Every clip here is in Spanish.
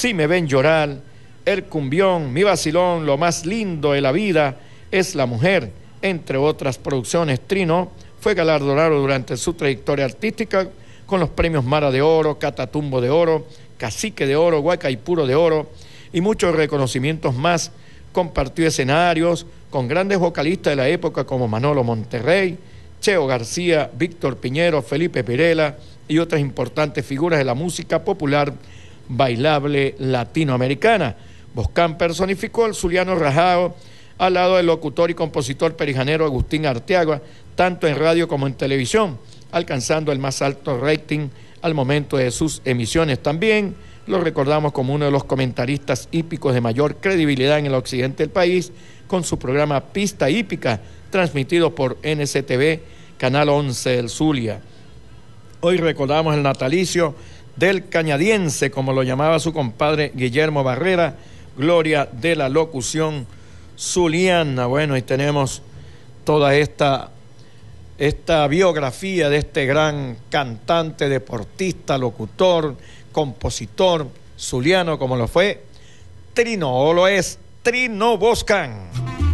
Si me ven llorar, el cumbión, mi vacilón, lo más lindo de la vida es la mujer, entre otras producciones. Trino fue galardonado durante su trayectoria artística con los premios Mara de Oro, Catatumbo de Oro, Cacique de Oro, Guacaipuro de Oro y muchos reconocimientos más. Compartió escenarios con grandes vocalistas de la época como Manolo Monterrey, Cheo García, Víctor Piñero, Felipe Pirela y otras importantes figuras de la música popular bailable latinoamericana. Boscán personificó al zuliano rajao al lado del locutor y compositor perijanero Agustín Arteaga, tanto en radio como en televisión, alcanzando el más alto rating al momento de sus emisiones. También lo recordamos como uno de los comentaristas hípicos de mayor credibilidad en el occidente del país, con su programa Pista Hípica, transmitido por NCTV, Canal 11 del Zulia. Hoy recordamos el natalicio del cañadiense, como lo llamaba su compadre Guillermo Barrera, gloria de la locución zuliana. Bueno, y tenemos toda esta biografía de este gran cantante, deportista, locutor, compositor zuliano, como lo fue Trino, o lo es Trino Boscán.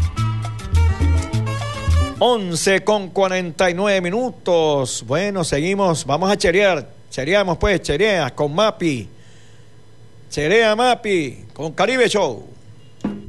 11:49. Bueno, seguimos, vamos a cherear. Chereamos pues, cherea con Mapi. Cherea Mapi con Caribe Show.